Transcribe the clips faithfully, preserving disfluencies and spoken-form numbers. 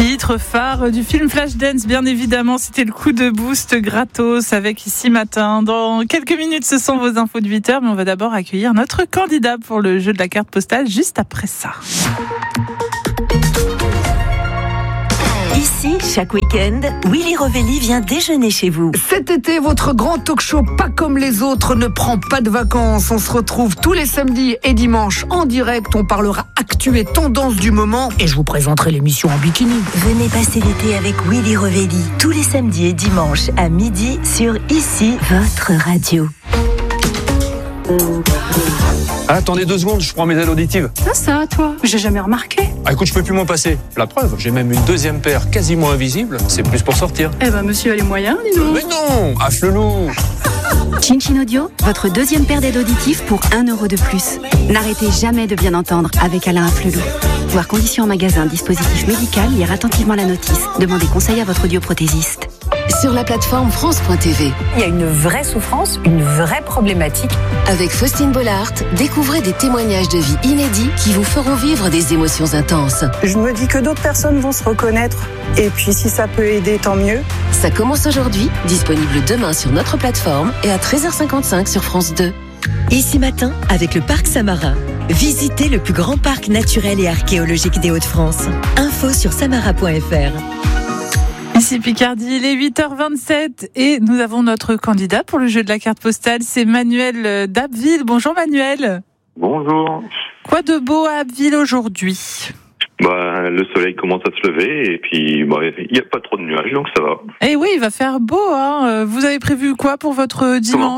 Titre phare du film Flashdance, bien évidemment, c'était le coup de boost gratos avec Ici Matin. Dans quelques minutes, ce sont vos infos de huit heures, mais on va d'abord accueillir notre candidat pour le jeu de la carte postale juste après ça. Ici, chaque week-end, Willy Rovelli vient déjeuner chez vous. Cet été, votre grand talk-show pas comme les autres ne prend pas de vacances. On se retrouve tous les samedis et dimanches en direct. On parlera actu et tendance du moment et je vous présenterai l'émission en bikini. Venez passer l'été avec Willy Rovelli tous les samedis et dimanches à midi sur Ici, votre radio. Ah, attendez deux secondes, je prends mes aides auditives. Ça, ça, toi, j'ai jamais remarqué. Ah, écoute, je peux plus m'en passer. La preuve, j'ai même une deuxième paire quasiment invisible. C'est plus pour sortir. Eh ben, monsieur a les moyens, dis donc. Mais non, affle-loup. Chin Chin Audio, votre deuxième paire d'aides auditives pour un euro de plus. N'arrêtez jamais de bien entendre avec Alain Afflelou. Voir conditions en magasin, dispositif médical, lire attentivement la notice. Demandez conseil à votre audioprothésiste. Sur la plateforme France point T V. Il y a une vraie souffrance, une vraie problématique. Avec Faustine Bollard, découvrez des témoignages de vie inédits qui vous feront vivre des émotions intenses. Je me dis que d'autres personnes vont se reconnaître. Et puis si ça peut aider, tant mieux. Ça commence aujourd'hui, disponible demain sur notre plateforme et à treize heures cinquante-cinq sur France deux. Ici Matin, avec le Parc Samara. Visitez le plus grand parc naturel et archéologique des Hauts-de-France. Info sur samara point f r. Ici Picardie, il est huit heures vingt-sept et nous avons notre candidat pour le jeu de la carte postale, c'est Manuel d'Abbeville. Bonjour Manuel. Bonjour. Quoi de beau à Abbeville aujourd'hui ? Bah, le soleil commence à se lever et puis bah, il n'y a pas trop de nuages, donc ça va. Eh oui, il va faire beau. Hein. Vous avez prévu quoi pour votre dimanche ?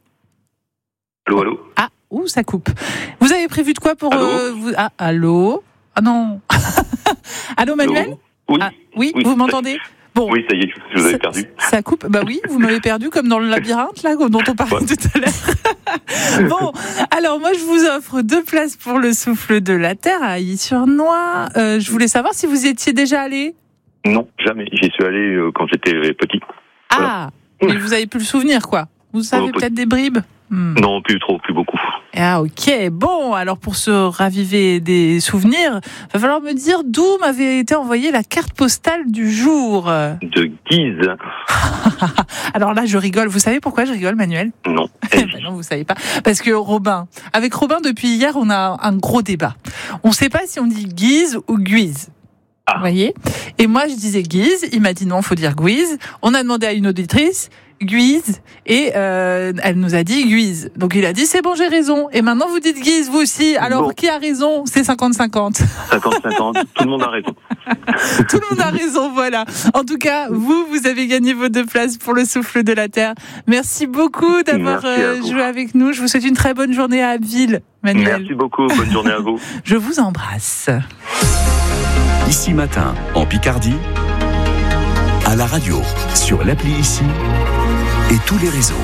Allô, allô ? Ah, ouh, ça coupe. Vous avez prévu de quoi pour... Allô euh, vous... Ah, allô ? Ah non. Allô Manuel ? Allô ? Oui. Ah, oui, oui, vous m'entendez ? Bon. Oui, ça y est, je vous avais perdu. Ça, ça coupe. Bah oui, vous m'avez perdu comme dans le labyrinthe là dont on parlait ouais. tout à l'heure. Bon, alors moi je vous offre deux places pour le souffle de la Terre à Illy-sur-Noix. Euh, je voulais savoir si vous y étiez déjà allé. Non, jamais. J'y suis allé euh, quand j'étais petit. Ah, voilà. Mais vous avez plus le souvenir quoi. Vous savez oh, peut-être des bribes. Hmm. Non, plus trop, plus beaucoup. Ah ok, bon, alors pour se raviver des souvenirs, il va falloir me dire d'où m'avait été envoyée la carte postale du jour. De Guise. Alors là, je rigole. Vous savez pourquoi je rigole, Manuel ? Non. Ben non, vous savez pas. Parce que Robin, avec Robin, depuis hier, on a un gros débat. On ne sait pas si on dit Guise ou Guise. Ah. Vous voyez ? Et moi, je disais Guise. Il m'a dit non, il faut dire Guise. On a demandé à une auditrice Guise et euh, elle nous a dit Guise. Donc il a dit c'est bon, j'ai raison. Et maintenant vous dites Guise vous aussi. Alors bon. Qui a raison ? C'est cinquante cinquante. cinquante cinquante. Tout le monde a raison. Tout le monde a raison, voilà. En tout cas, vous, vous avez gagné vos deux places pour le souffle de la Terre. Merci beaucoup d'avoir euh, joué avec nous. Je vous souhaite une très bonne journée à Abbeville, Manuel. Merci beaucoup. Bonne journée à vous. Je vous embrasse. Ici Matin, en Picardie, à la radio, sur l'appli Ici et tous les réseaux.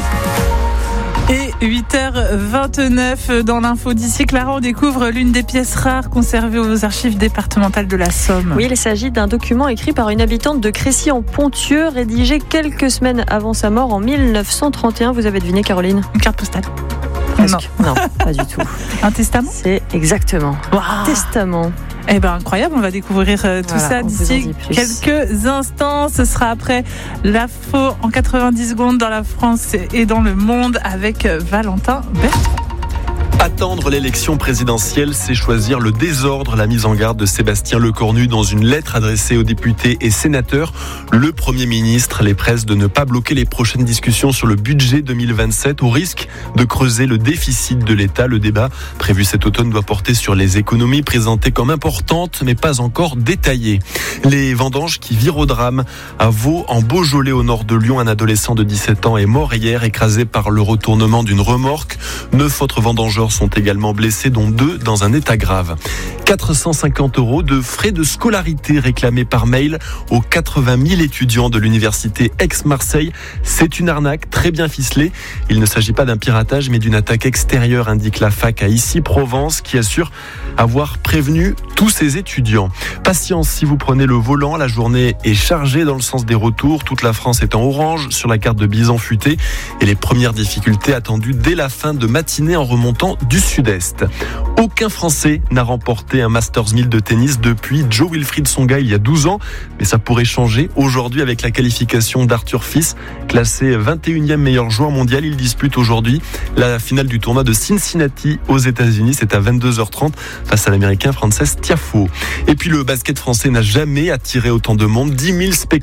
Et huit heures vingt-neuf dans l'info d'ici, Clara, on découvre l'une des pièces rares conservées aux archives départementales de la Somme. Oui, il s'agit d'un document écrit par une habitante de Crécy-en-Ponthieu, rédigé quelques semaines avant sa mort en mille neuf cent trente et un. Vous avez deviné, Caroline ? Une carte postale. Presque. Non. non, pas du tout. Un testament ? C'est exactement. Wow. Testament. Eh ben incroyable, on va découvrir euh, tout voilà, ça d'ici quelques instants. Ce sera après l'info en quatre-vingt-dix secondes dans la France et dans le monde avec Valentin Bertrand. Attendre l'élection présidentielle, c'est choisir le désordre. La mise en garde de Sébastien Lecornu dans une lettre adressée aux députés et sénateurs. Le Premier ministre les presse de ne pas bloquer les prochaines discussions sur le budget deux mille vingt-sept au risque de creuser le déficit de l'État. Le débat prévu cet automne doit porter sur les économies présentées comme importantes mais pas encore détaillées. Les vendanges qui virent au drame. À Vaux, en Beaujolais au nord de Lyon, un adolescent de dix-sept ans est mort hier écrasé par le retournement d'une remorque. Neuf autres vendangeurs sont également blessés, dont deux dans un état grave. quatre cent cinquante euros de frais de scolarité réclamés par mail aux quatre-vingt mille étudiants de l'université Aix-Marseille. C'est une arnaque très bien ficelée. Il ne s'agit pas d'un piratage, mais d'une attaque extérieure, indique la fac à Issy-Provence, qui assure avoir prévenu tous ses étudiants. Patience si vous prenez le volant, la journée est chargée dans le sens des retours. Toute la France est en orange sur la carte de Bison futé et les premières difficultés attendues dès la fin de matinée en remontant du Sud-Est. Aucun Français n'a remporté un Masters mille de tennis depuis Joe Wilfried Tsonga il y a douze ans. Mais ça pourrait changer aujourd'hui avec la qualification d'Arthur Fils, classé vingt et unième meilleur joueur mondial. Il dispute aujourd'hui la finale du tournoi de Cincinnati aux États-Unis. C'est à vingt-deux heures trente face à l'Américain Frances Tiafoe. Et puis le basket français n'a jamais attiré autant de monde. dix mille spectateurs